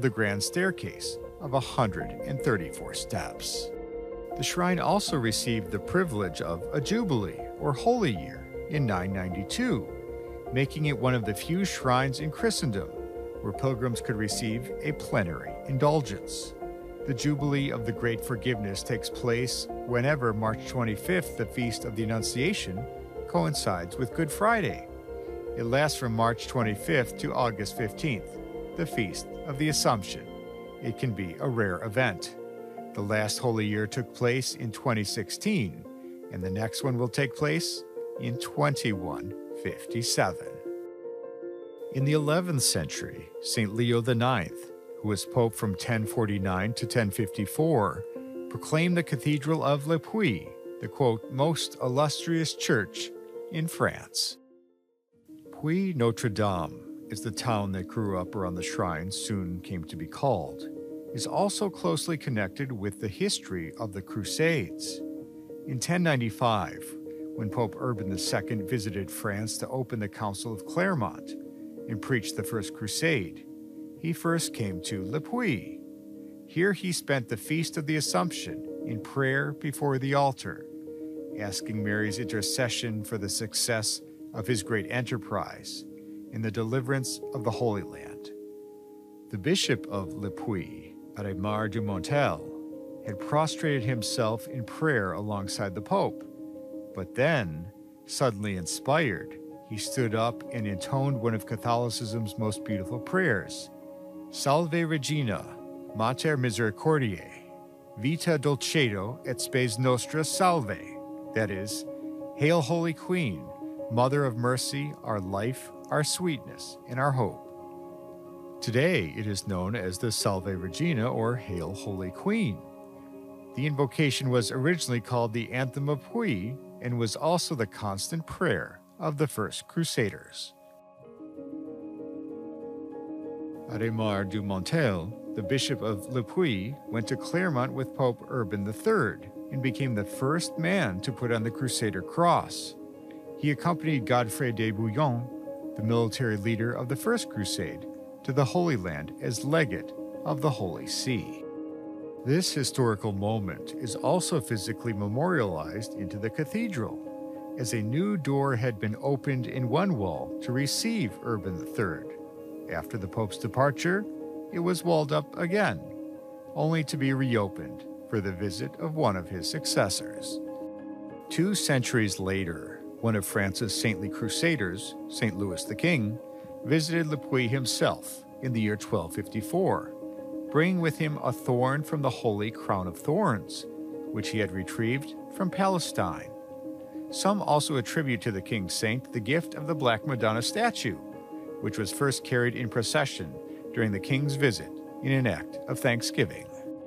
of the grand staircase of 134 steps. The shrine also received the privilege of a jubilee, or holy year, in 992, making it one of the few shrines in Christendom where pilgrims could receive a plenary indulgence. The Jubilee of the Great Forgiveness takes place whenever March 25th, the Feast of the Annunciation, coincides with Good Friday. It lasts from March 25th to August 15th, the Feast of the Assumption. It can be a rare event. The last Holy Year took place in 2016, and the next one will take place in 2157. In the 11th century, St. Leo IX, who was Pope from 1049 to 1054, proclaimed the Cathedral of Le Puy the, quote, most illustrious church in France. Puy Notre Dame is the town that grew up around the shrine soon came to be called, is also closely connected with the history of the Crusades. In 1095, when Pope Urban II visited France to open the Council of Clermont and preached the First Crusade, he first came to Le Puy. Here he spent the Feast of the Assumption in prayer before the altar, asking Mary's intercession for the success of his great enterprise in the deliverance of the Holy Land. The Bishop of Le Puy, Adhémar du Montel, had prostrated himself in prayer alongside the Pope, but then, suddenly inspired, he stood up and intoned one of Catholicism's most beautiful prayers, Salve Regina, Mater Misericordiae, Vita Dulcedo et Spes Nostra Salve, that is, Hail Holy Queen, Mother of Mercy, our life, our sweetness, and our hope. Today it is known as the Salve Regina or Hail Holy Queen. The invocation was originally called the Anthem of Puy and was also the constant prayer of the first Crusaders. Adhémar du Montel, the Bishop of Le Puy, went to Clermont with Pope Urban III and became the first man to put on the Crusader cross. He accompanied Godfrey de Bouillon, the military leader of the First Crusade, to the Holy Land as legate of the Holy See. This historical moment is also physically memorialized into the cathedral, as a new door had been opened in one wall to receive Urban III. After the Pope's departure, it was walled up again, only to be reopened for the visit of one of his successors. 2 centuries later, one of France's saintly crusaders, St. Louis the King, visited Le Puy himself in the year 1254, bringing with him a thorn from the Holy Crown of Thorns, which he had retrieved from Palestine. Some also attribute to the King's saint the gift of the Black Madonna statue, which was first carried in procession during the King's visit in an act of thanksgiving.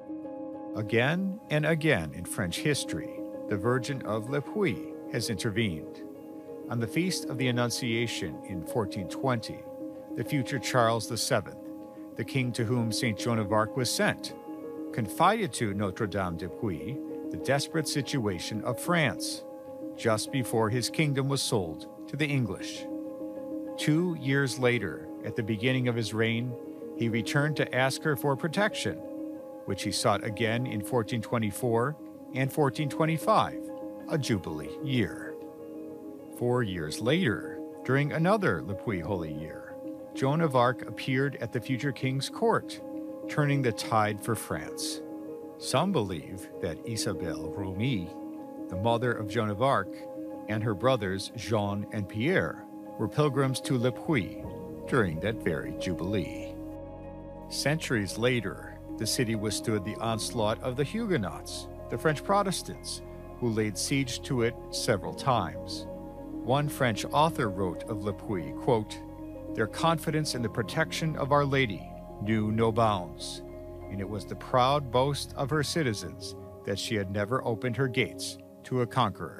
Again and again in French history, the Virgin of Le Puy has intervened. On the Feast of the Annunciation in 1420, the future Charles VII, the king to whom St. Joan of Arc was sent, confided to Notre Dame de Puy the desperate situation of France, just before his kingdom was sold to the English. 2 years later, at the beginning of his reign, he returned to ask her for protection, which he sought again in 1424 and 1425, a Jubilee year. 4 years later, during another Le Puy Holy Year, Joan of Arc appeared at the future king's court, turning the tide for France. Some believe that Isabelle Romee, the mother of Joan of Arc, and her brothers Jean and Pierre were pilgrims to Le Puy during that very Jubilee. Centuries later, the city withstood the onslaught of the Huguenots, the French Protestants, who laid siege to it several times. One French author wrote of Le Puy, quote, "Their confidence in the protection of Our Lady knew no bounds, and it was the proud boast of her citizens that she had never opened her gates to a conqueror."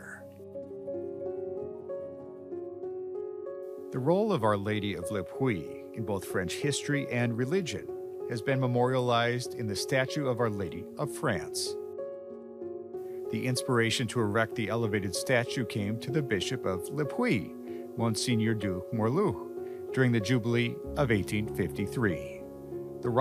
The role of Our Lady of Le Puy in both French history and religion has been memorialized in the statue of Our Lady of France. The inspiration to erect the elevated statue came to the Bishop of Le Puy, Monseigneur du Morluc, during the Jubilee of 1853.